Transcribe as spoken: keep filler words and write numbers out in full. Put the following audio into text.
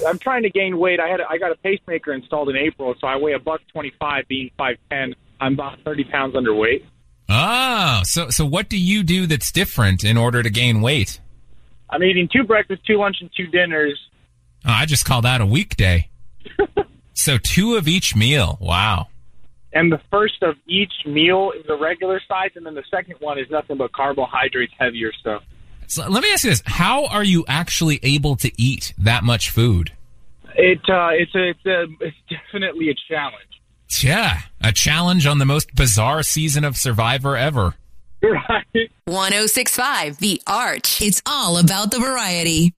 I'm trying to gain weight. I had a, I got a pacemaker installed in April, so I weigh a buck twenty-five, being five ten. I'm about thirty pounds underweight. Oh, so so what do you do that's different in order to gain weight? I'm eating two breakfasts, two lunch, and two dinners. Oh, I just call that a weekday. So two of each meal. Wow. And the first of each meal is a regular size, and then the second one is nothing but carbohydrates, heavier stuff. So let me ask you this. How are you actually able to eat that much food? It uh, It's a, it's a, it's definitely a challenge. Yeah, a challenge on the most bizarre season of Survivor ever. Right. one oh six point five The Arch. It's all about the variety.